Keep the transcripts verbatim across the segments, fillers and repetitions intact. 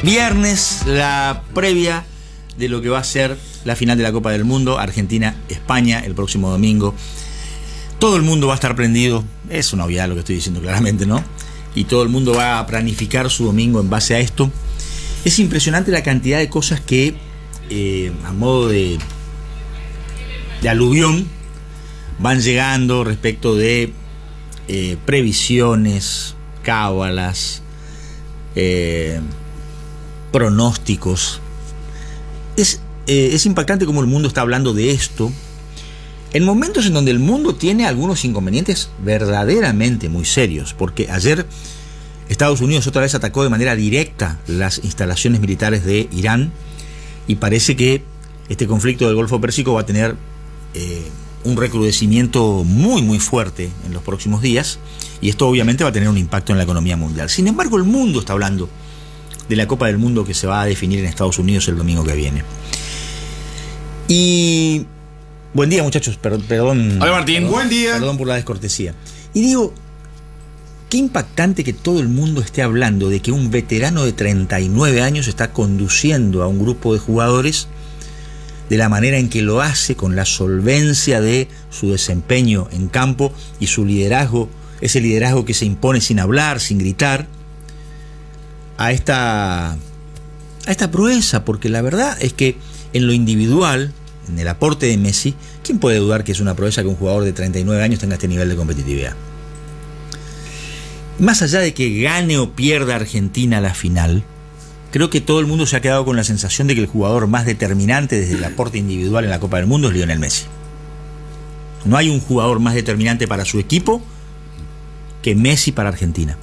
Viernes, la previa de lo que va a ser la final de la Copa del Mundo, Argentina-España, el próximo domingo. Todo el mundo va a estar prendido, es una obviedad lo que estoy diciendo claramente, ¿no? Y todo el mundo va a planificar su domingo en base a esto. Es impresionante la cantidad de cosas que, eh, a modo de, de aluvión, van llegando respecto de eh, previsiones, cábalas, eh, pronósticos. Es, eh, es impactante cómo el mundo está hablando de esto en momentos en donde el mundo tiene algunos inconvenientes verdaderamente muy serios, porque ayer Estados Unidos otra vez atacó de manera directa las instalaciones militares de Irán, y parece que este conflicto del Golfo Pérsico va a tener eh, un recrudecimiento muy muy fuerte en los próximos días, y esto obviamente va a tener un impacto en la economía mundial. Sin embargo, el mundo está hablando de la Copa del Mundo que se va a definir en Estados Unidos el domingo que viene. Y buen día, muchachos, perdón, perdón Hola, Martín. Perdón, Buen día. Perdón por la descortesía. Y digo, qué impactante que todo el mundo esté hablando de que un veterano de treinta y nueve años está conduciendo a un grupo de jugadores de la manera en que lo hace, con la solvencia de su desempeño en campo y su liderazgo, ese liderazgo que se impone sin hablar, sin gritar, a esta, a esta proeza, porque la verdad es que en lo individual, en el aporte de Messi, ¿quién puede dudar que es una proeza que un jugador de treinta y nueve años tenga este nivel de competitividad? Más allá de que gane o pierda Argentina la final, creo que todo el mundo se ha quedado con la sensación de que el jugador más determinante desde el aporte individual en la Copa del Mundo es Lionel Messi. No hay un jugador más determinante para su equipo que Messi para Argentina.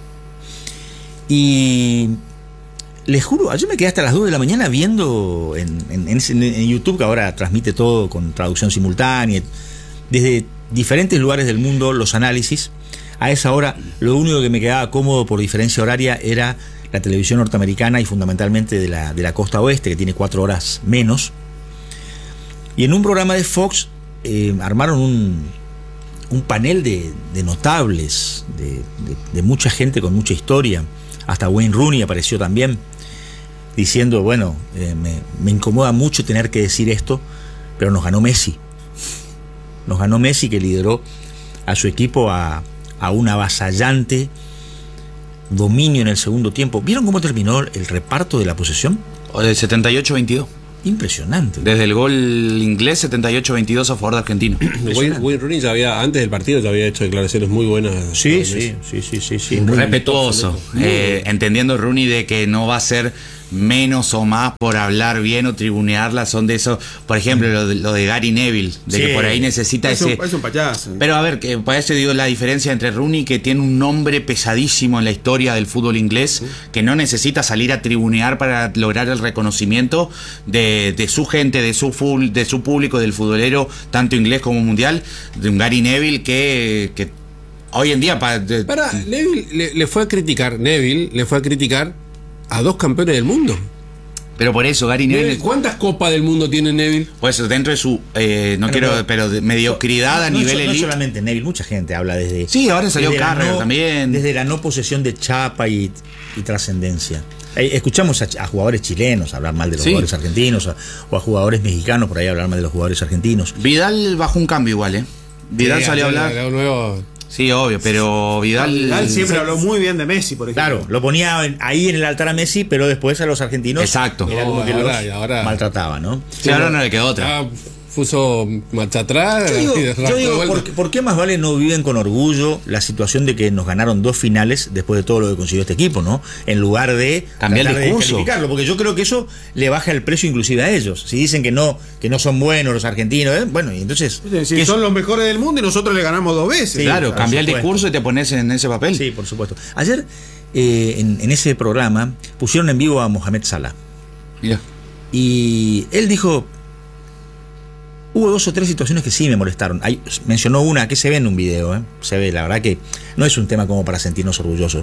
Y les juro, ayer me quedé hasta las dos de la mañana viendo en, en, en, en YouTube, que ahora transmite todo con traducción simultánea, desde diferentes lugares del mundo, los análisis. A esa hora lo único que me quedaba cómodo por diferencia horaria era la televisión norteamericana, y fundamentalmente de la, de la costa oeste, que tiene cuatro horas menos. Y en un programa de Fox eh, armaron un, un panel de, de notables, de, de, de mucha gente con mucha historia. Hasta Wayne Rooney apareció también, diciendo, bueno, eh, me, me incomoda mucho tener que decir esto, pero nos ganó Messi. Nos ganó Messi, que lideró a su equipo a, a un avasallante dominio en el segundo tiempo. ¿Vieron cómo terminó el reparto de la posesión? O del setenta y ocho a veintidós. Impresionante. Desde el gol inglés, setenta y ocho a veintidós a favor de Argentina. Wayne, Wayne Rooney ya había, antes del partido, ya había hecho declaraciones muy buenas. Sí, sí, sí, sí, sí, sí. Muy respetuoso, eh, entendiendo Rooney de que no va a ser menos o más por hablar bien o tribunearla. Son de esos, por ejemplo, lo de, lo de Gary Neville, de sí, que por ahí necesita es ese. Un, es un payaso. Pero a ver, que para eso digo la diferencia entre Rooney, que tiene un nombre pesadísimo en la historia del fútbol inglés, sí, que no necesita salir a tribunear para lograr el reconocimiento de, de su gente, de su full, de su público, del futbolero, tanto inglés como mundial, de un Gary Neville que, que hoy en día para, de, para Neville le, le fue a criticar, Neville le fue a criticar a dos campeones del mundo. Pero por eso, Gary Neville. Neville, ¿cuántas copas del mundo tiene Neville? Pues dentro de su, eh, no pero, quiero, pero, pero de mediocridad no, a no, nivel no, elite. No solamente Neville, mucha gente habla desde. Sí, ahora salió Carrera no, también. Desde la no posesión de chapa y, y trascendencia. Eh, escuchamos a, a jugadores chilenos hablar mal de los sí. jugadores argentinos, a, o a jugadores mexicanos por ahí hablar mal de los jugadores argentinos. Vidal bajó un cambio igual, ¿eh? Vidal sí, salió a hablar. Nuevo... Sí, obvio, pero Vidal... Vidal siempre habló muy bien de Messi, por ejemplo. Claro, lo ponía ahí en el altar a Messi, pero después a los argentinos... Exacto. Era como no, que ahora, los ahora, maltrataba, ¿no? Sí, sí, ahora no le quedó otra. Ah, puso marcha atrás. Yo digo, yo digo ¿por, ¿por qué más vale no viven con orgullo la situación de que nos ganaron dos finales después de todo lo que consiguió este equipo, ¿no? En lugar de cambiar el discurso. De porque yo creo que eso le baja el precio inclusive a ellos. Si dicen que no, que no son buenos los argentinos, ¿eh? Bueno, y entonces... Si son es? los mejores del mundo y nosotros le ganamos dos veces. Sí, claro, cambiar el discurso y te pones en ese papel. Sí, por supuesto. Ayer, eh, en, en ese programa, pusieron en vivo a Mohamed Salah. Mira. Y él dijo... Hubo dos o tres situaciones que sí me molestaron. Hay, mencionó una que se ve en un video, ¿eh? Se ve, la verdad que no es un tema como para sentirnos orgullosos.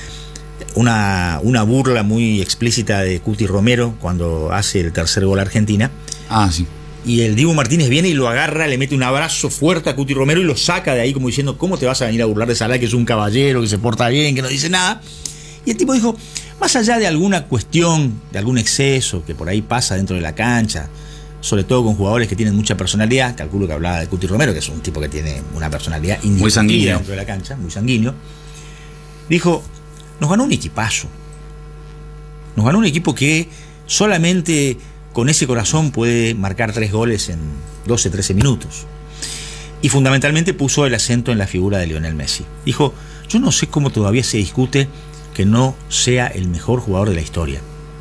Una, una burla muy explícita de Cuti Romero cuando hace el tercer gol a Argentina. Ah, sí. Y el Dibu Martínez viene y lo agarra, le mete un abrazo fuerte a Cuti Romero y lo saca de ahí como diciendo, ¿cómo te vas a venir a burlar de Salah, que es un caballero, que se porta bien, que no dice nada? Y el tipo dijo, más allá de alguna cuestión, de algún exceso que por ahí pasa dentro de la cancha, sobre todo con jugadores que tienen mucha personalidad, calculo que hablaba de Cuti Romero, que es un tipo que tiene una personalidad muy sanguíneo dentro de la cancha, muy sanguíneo, dijo, nos ganó un equipazo, nos ganó un equipo que solamente con ese corazón puede marcar tres goles en doce, trece minutos. Y fundamentalmente puso el acento en la figura de Lionel Messi. Dijo, yo no sé cómo todavía se discute que no sea el mejor jugador de la historia.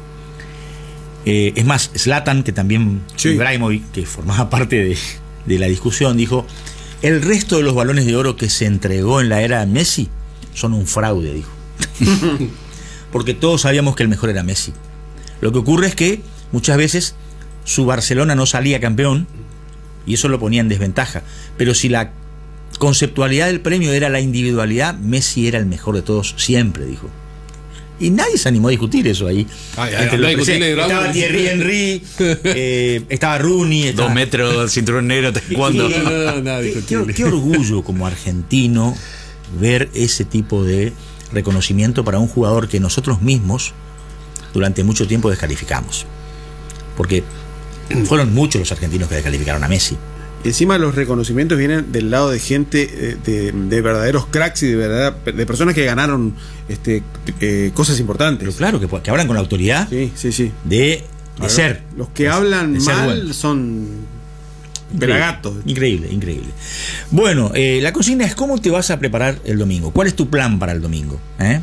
Eh, es más, Zlatan, que también, sí. Ibrahimovic, que formaba parte de, de la discusión, dijo, el resto de los balones de oro que se entregó en la era Messi son un fraude, dijo. Porque todos sabíamos que el mejor era Messi. Lo que ocurre es que muchas veces su Barcelona no salía campeón y eso lo ponía en desventaja. Pero si la conceptualidad del premio era la individualidad, Messi era el mejor de todos siempre, dijo. Y nadie se animó a discutir eso ahí. Ay, ay, los estaba Thierry Henry, eh, estaba Rooney. Estaba... Dos metros, cinturón negro, taekwondo. Sí, no, no, no, qué, qué, qué orgullo como argentino ver ese tipo de reconocimiento para un jugador que nosotros mismos durante mucho tiempo descalificamos. Porque fueron muchos los argentinos que descalificaron a Messi. Encima los reconocimientos vienen del lado de gente, de, de, de verdaderos cracks y de verdad de personas que ganaron este, eh, cosas importantes. Pero claro, que, que hablan con la autoridad sí, sí, sí. de, de ver, ser. Los que hablan mal bueno. son pelagatos. Increíble, increíble. Bueno, eh, la consigna es cómo te vas a preparar el domingo. ¿Cuál es tu plan para el domingo? ¿Eh?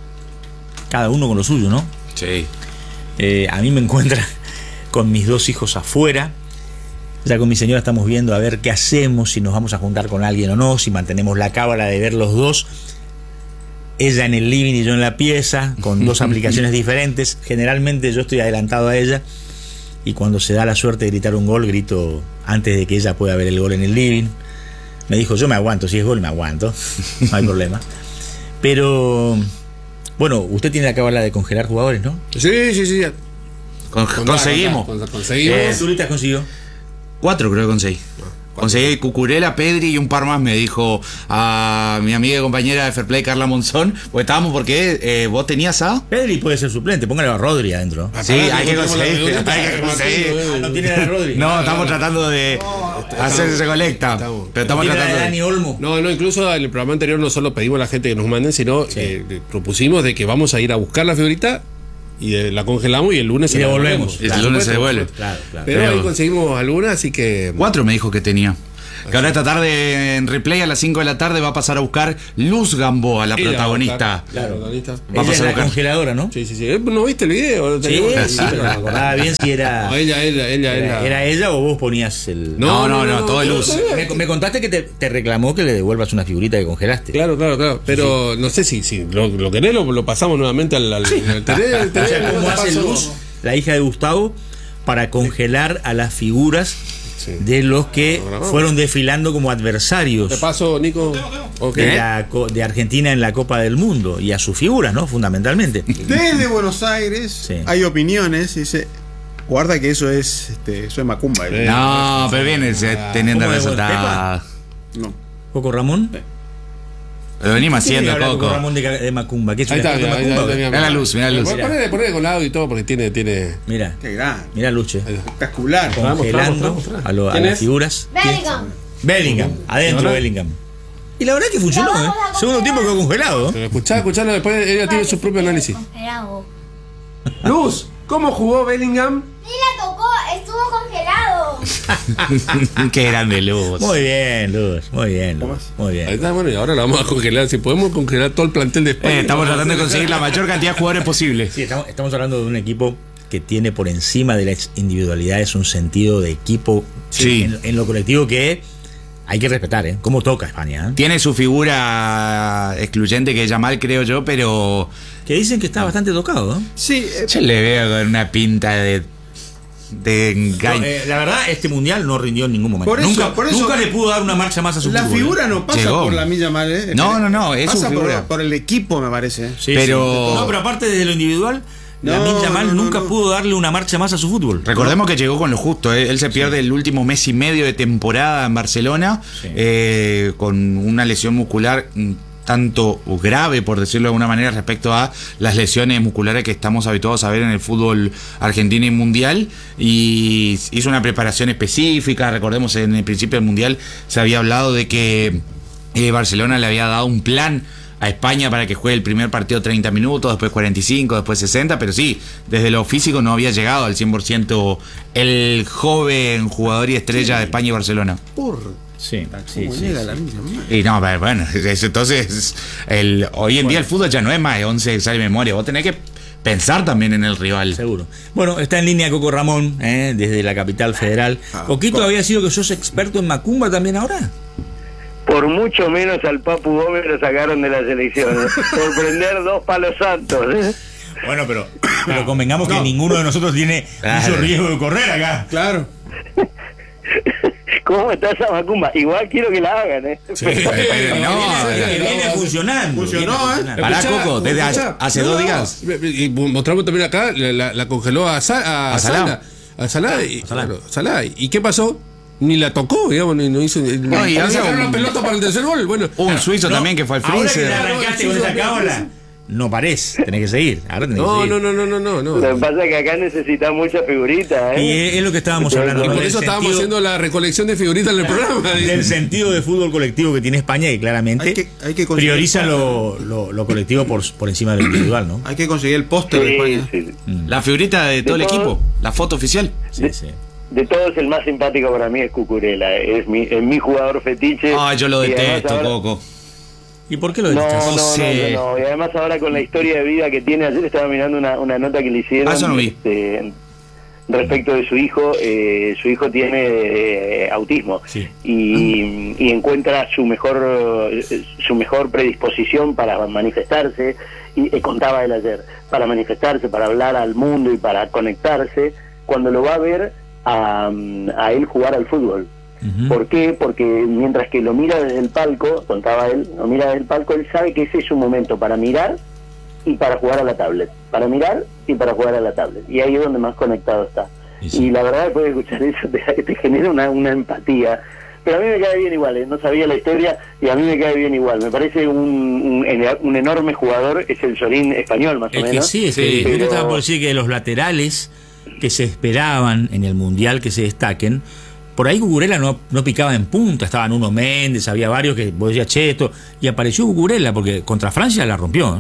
Cada uno con lo suyo, ¿no? Sí. Eh, a mí me encuentra con mis dos hijos afuera. Ya con mi señora estamos viendo a ver qué hacemos, si nos vamos a juntar con alguien o no, si mantenemos la cábala de ver los dos, ella en el living y yo en la pieza, con dos aplicaciones diferentes. Generalmente yo estoy adelantado a ella y cuando se da la suerte de gritar un gol, grito antes de que ella pueda ver el gol en el living. Me dijo, yo me aguanto, si es gol me aguanto, no hay problema. Pero, bueno, usted tiene la cábala de congelar jugadores, ¿no? Sí, sí, sí. Con, conseguimos. Conseguimos. ¿Qué futbolistas consiguió? Cuatro creo que conseguí. Conseguí Cucurella, Pedri y un par más me dijo a mi amiga y compañera de Fair Play, Carla Monzón, porque estábamos porque eh, vos tenías a... Pedri puede ser suplente, póngale a Rodri adentro. Sí, hay que conseguir. Hay que conseguir. ¿No tiene a Rodri? No, estamos tratando de hacer ese colecta. Estamos, pero estamos tratando de Dani Olmo. No, no, incluso en el programa anterior no solo pedimos a la gente que nos manden, sino sí. eh, propusimos de que vamos a ir a buscar la figurita y de, la congelamos y el lunes y se la devolvemos. Y el lunes se devuelve. Claro, claro. Pero, Pero ahí conseguimos algunas, así que... Cuatro me dijo que tenía. Que ahora esta tarde en replay a las cinco de la tarde va a pasar a buscar Luz Gamboa, la Ella protagonista. Claro, protagonista. Va a pasar a la congeladora, ¿no? Sí, sí, sí. ¿No viste el video? Sí, sí, pero me acordaba bien si era. No, ella, ella, ella, era, ella. ¿Era ella o vos ponías el.? No, no, no, no, no todo es Luz. Me, me contaste que te, te reclamó que le devuelvas una figurita que congelaste. Claro, claro, claro. Pero sí. No sé si, si lo, lo querés, lo, lo pasamos nuevamente al. al, sí. al tenés, tenés, o sea, ¿cómo hace Luz, la hija de Gustavo, para congelar a las figuras sí. de los que fueron desfilando como adversarios? Te paso, Nico. Okay. De, la, de Argentina en la Copa del Mundo y a sus figuras, ¿no? Fundamentalmente. Desde Buenos Aires sí. hay opiniones, dice. Guarda que eso es este, eso es macumba. ¿eh? No, pero viene teniendo resultados. No. ¿Coco Ramón? Sí. Lo venimos haciendo, Coco. Coco Ramón de, de Macumba. ¿Qué es ahí está, ahí está, Macumba? Mira la luz, mira la luz. Ponele, ponele con lado y todo porque tiene. tiene... Mira. Qué grande. Mira Luche. Espectacular. Congelando a, lo, a las figuras. Bellingham. Bellingham. Adentro Bellingham. Y la verdad que funcionó, ¿eh? Segundo tiempo quedó congelado. Pero escuchá, escuchalo, después ella tiene su propio análisis. Luz, ¿cómo jugó Bellingham? Sí, la tocó, estuvo congelado. Qué grande Luz. Muy bien, Luz, muy bien, Luz. Muy bien. Ahí está, bueno, y ahora la vamos a congelar. Si podemos congelar todo el plantel de España. Eh, estamos tratando de conseguir la mayor cantidad de jugadores posible. Sí, estamos, estamos hablando de un equipo que tiene por encima de las individualidades un sentido de equipo sí. en, en lo colectivo que hay que respetar, ¿eh? Cómo toca España, ¿eh? Tiene su figura excluyente que es Yamal, creo yo, pero... Que dicen que está bastante tocado, ¿eh? Sí. Eh, yo le veo con una pinta de... de engaño. No, eh, la verdad, este mundial no rindió en ningún momento. Por eso, nunca por eso, nunca le pudo dar una marcha más a su la fútbol. La figura no pasa Llegó. por la milla mal, ¿eh? No, no, no, es pasa su figura. Por, por el equipo, me parece. Sí, pero... Sí. No, pero aparte desde lo individual... No, Lamine Yamal no, no, nunca no. pudo darle una marcha más a su fútbol. Recordemos que llegó con lo justo. ¿eh? Él se pierde sí. el último mes y medio de temporada en Barcelona sí. eh, con una lesión muscular tanto grave, por decirlo de alguna manera, respecto a las lesiones musculares que estamos habituados a ver en el fútbol argentino y mundial, y hizo una preparación específica. Recordemos, en el principio del mundial se había hablado de que eh, Barcelona le había dado un plan a España para que juegue el primer partido treinta minutos, después cuarenta y cinco, después sesenta, pero sí, desde lo físico no había llegado al cien por ciento el joven jugador y estrella de España y Barcelona. Porro. Sí, sí, sí, llega sí. la misma madre? Y no, pero bueno, es- entonces el, hoy en Bueno. día el fútbol ya no es más de once sale memoria, vos tenés que pensar también en el rival. Seguro. Bueno, está en línea Coco Ramón, eh, desde la capital federal. Ah, Coquito, Co- ¿había sido que sos experto en macumba también ahora? Por mucho menos al Papu Gómez lo sacaron de la selección. Por prender dos palos santos. ¿eh? Bueno, pero, pero convengamos que ninguno de nosotros tiene Claro. mucho riesgo de correr acá. Claro. ¿Cómo está esa macumba? Igual quiero que la hagan, ¿eh? Pero no, Que viene funcionando. Funcionó, viene ¿eh? funcionando. Pará, Escuchá, Coco, desde escuchá. hace No, dos no. días. Y mostramos también acá, la, la- la congeló a, Sa- a, A Salah. Salah. A Salah. Y, A Salah. claro, Salah. ¿Y qué pasó? Ni la tocó, digamos, ni no hizo. No, y No, había sacaron un- la pelota para el tercer gol. Bueno, Un suizo No, también que fue al Ahora que freezer. te arrancaste con esa cábala, no parés, tenés que seguir. Ahora tenés que no, seguir. no, no, no, no, no, no. Lo que pasa es que acá necesita mucha figurita, Y ¿eh? es, es lo que estábamos Y hablando. Y ¿no? por Del eso estábamos sentido- haciendo la recolección de figuritas en el programa. del sentido de fútbol colectivo que tiene España, y claramente Hay que- hay que conseguir- prioriza lo, lo, lo colectivo por, por encima de lo individual, ¿no? Hay que conseguir el póster de Sí, España. sí. La figurita de todo el De todo. equipo, la foto oficial. Sí, sí. De todos, el más simpático para mí es Cucurella. Es mi, es mi jugador fetiche. Ah, yo lo Y además detesto, ahora- Coco. ¿Y por qué lo No, no, detestas? no, sé. no, no. Y además ahora con la historia de vida que tiene, ayer estaba mirando una, una nota que le hicieron Ah, eso no vi. este, respecto de su hijo. Eh, su hijo tiene eh, autismo Sí. y, y encuentra su mejor eh, su mejor predisposición para manifestarse, y eh, contaba él ayer, para manifestarse, para hablar al mundo y para conectarse, cuando lo va a ver a, a él jugar al fútbol. Ujú. ¿Por qué? Porque mientras que lo mira desde el palco, contaba él, lo mira desde el palco, él sabe que ese es su momento para mirar y para jugar a la tablet. Para mirar y para jugar a la tablet. Y ahí es donde más conectado está. Y sí. Y la verdad, después de escuchar eso, te, te genera una, una empatía. Pero a mí me cae bien igual, ¿eh? No sabía la historia y a mí me cae bien igual. Me parece un, un, un enorme jugador, es el Sorín español más o Es que menos. sí, es que Sí, yo te pero- estaba por decir que los laterales que se esperaban en el Mundial que se destaquen, por ahí Cucurella no, no picaba en punta, estaban unos Méndez, había varios que vos decías, che, esto, y apareció Cucurella, porque contra Francia la rompió, ¿eh?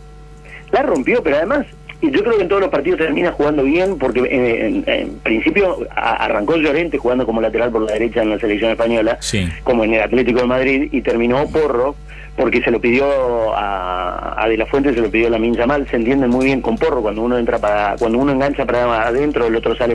La rompió, pero además y yo creo que en todos los partidos termina jugando bien, porque eh, en, en principio a- arrancó Llorente jugando como lateral por la derecha en la selección española, Sí. como en el Atlético de Madrid, y terminó Porro porque se lo pidió a, a De La Fuente, se lo pidió a Lamine Yamal. Se entienden muy bien con Porro, cuando uno entra para, cuando uno engancha para adentro, el otro sale